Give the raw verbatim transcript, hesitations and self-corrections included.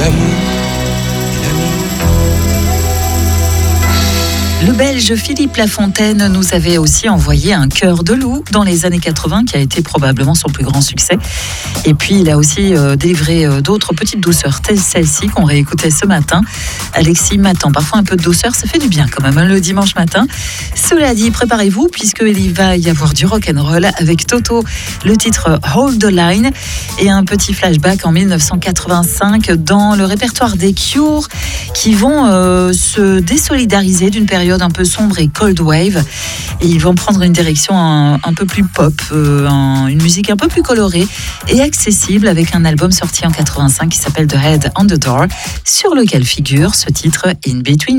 l'amour et l'amour. Le Belge Philippe Lafontaine nous avait aussi envoyé un cœur de loup dans les années quatre-vingts, qui a été probablement son plus grand succès. Et puis il a aussi euh, délivré euh, d'autres petites douceurs, telles celle-ci qu'on réécoutait ce matin. Alexis m'attend. Parfois un peu de douceur, ça fait du bien quand même hein, le dimanche matin. Cela dit, préparez-vous puisqu'il va y avoir du rock'n'roll avec Toto, le titre Hold the Line et un petit flashback en dix-neuf cent quatre-vingt-cinq dans le répertoire des Cure qui vont euh, se désolidariser d'une période un peu sombre et cold wave, et ils vont prendre une direction un, un peu plus pop, euh, un, une musique un peu plus colorée et accessible avec un album sorti en quatre-vingt-cinq qui s'appelle The Head on the Door, sur lequel figure ce titre In Between